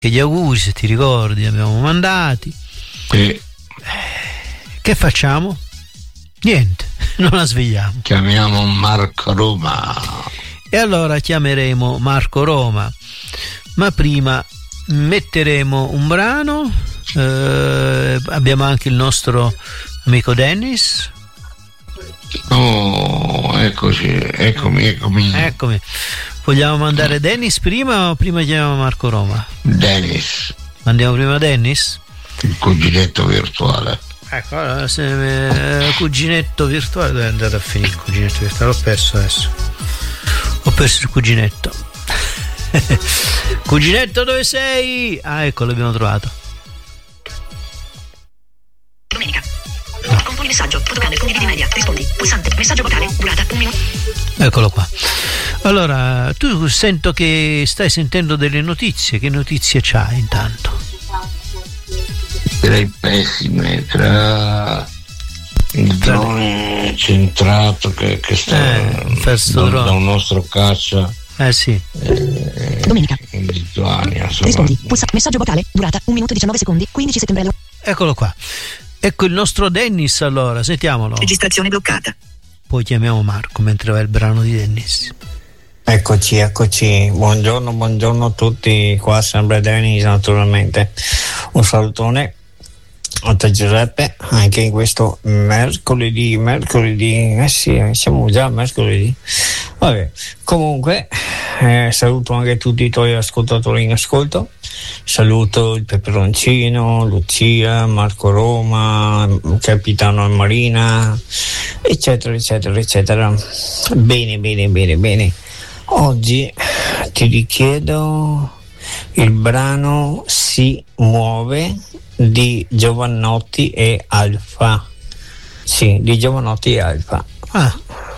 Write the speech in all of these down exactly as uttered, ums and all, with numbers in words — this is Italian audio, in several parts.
che gli auguri, se ti ricordi, abbiamo mandati. Sì. Che facciamo? Niente, non la svegliamo. Chiamiamo Marco Roma. E allora chiameremo Marco Roma, ma prima metteremo un brano. Eh, abbiamo anche il nostro amico Dennis. Oh, eccoci, eccomi, eccomi. Eccomi. Vogliamo mandare Dennis prima o prima chiamiamo Marco Roma? Dennis. Mandiamo prima Dennis? Il cuginetto virtuale. Ecco, allora, se il cuginetto virtuale, dove è andato a finire il cuginetto virtuale? L'ho perso adesso. Ho perso il cuginetto. Cuginetto, dove sei? Ah, ecco, l'abbiamo trovato. Domenica. No. Componi messaggio, fotocamera, condividi media, rispondi, pulsante, messaggio vocale, durata un minuto. Eccolo qua. Allora, tu sento che stai sentendo delle notizie. Che notizie c'hai intanto? Direi pessime, tra il drone centrato che, che sta eh, da, da un nostro caccia eh sì eh, Domenica in Lituania, insomma. Rispondi, pulsa, messaggio vocale, durata un minuto diciannove secondi, quindici settembre. Eccolo qua, ecco il nostro Dennis. Allora sentiamolo. Registrazione bloccata. Poi chiamiamo Marco mentre va il brano di Dennis. Eccoci, eccoci, buongiorno, buongiorno a tutti, qua sempre Dennis naturalmente. Un salutone a te Giuseppe, anche in questo mercoledì, mercoledì, eh sì, siamo già mercoledì. Vabbè, comunque eh, saluto anche tutti i tuoi ascoltatori in ascolto, saluto il Peperoncino, Lucia, Marco Roma, Capitano Marina, eccetera, eccetera, eccetera. Bene, bene, bene, bene. Oggi ti richiedo il brano Si muove di Giovanotti e Alfa. Sì, di Giovanotti e Alfa. Ah.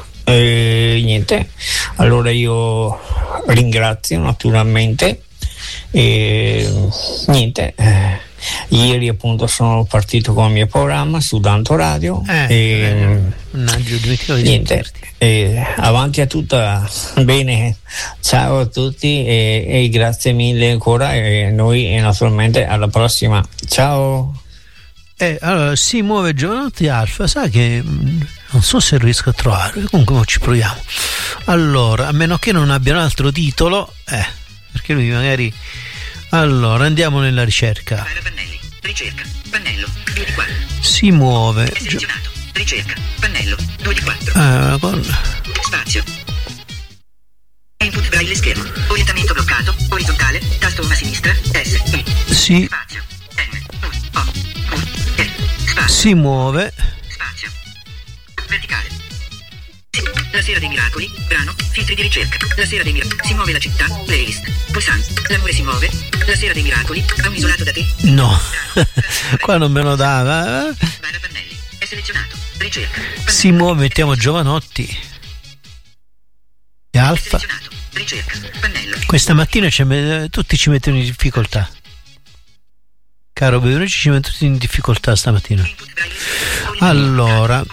E niente, allora io ringrazio naturalmente e niente, eh, ieri appunto sono partito con il mio programma su Danto Radio eh, e eh, niente, e avanti a tutta, bene, ciao a tutti e, e grazie mille ancora e noi e naturalmente alla prossima, ciao. Eh, allora si muove Giovanotti Alfa, sa che non so se riesco a trovare, comunque ci proviamo. Allora, a meno che non abbia un altro titolo, eh, perché lui magari. Allora, andiamo nella ricerca. Pannelli, ricerca, pannello, due di quattro. Si muove. È selezionato, ricerca, pannello, due di quattro. Ah, con... Spazio. Input braille schermo, orientamento bloccato, orizzontale, tasto una sinistra, S, I. Si. Spazio, N, U, O, U, E. Spazio. Si muove. Spazio. Verticale. La sera dei miracoli, brano, filtri di ricerca. La sera dei miracoli, si muove la città, playlist. Pulsante, l'amore si muove. La sera dei miracoli, a un isolato da te. No, qua non me lo dava. Eh? Vada pannelli, è selezionato, ricerca. Pannelli. Si muove, mettiamo Giovanotti e Alfa. Ricerca, pannello. Questa mattina ci met- tutti ci mettono in difficoltà. Caro Bevenucci, ci mettono tutti in difficoltà stamattina. Allora.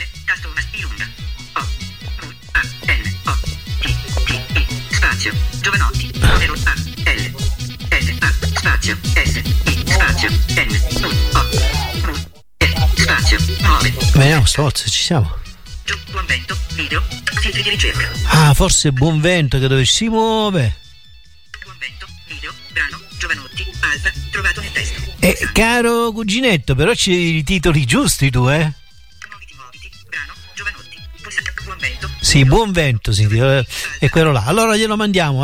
Spazio, Giovanotti, numero A, L, S, A, spazio, S, I, spazio, N, U, O, U, E, spazio, muove. Vediamo stavolta se ci siamo. Giù, buon vento, video, filtri di ricerca. Ah, forse è buon vento che dove si muove. Buon vento, video, brano, Giovanotti, Alfa, trovato nel testo. Eh, caro cuginetto, però c'è i titoli giusti tu, eh? Muoviti, muoviti, brano, Giovanotti, pulsante, buon vento. Sì, buon vento, sì, è quello là. Allora glielo mandiamo.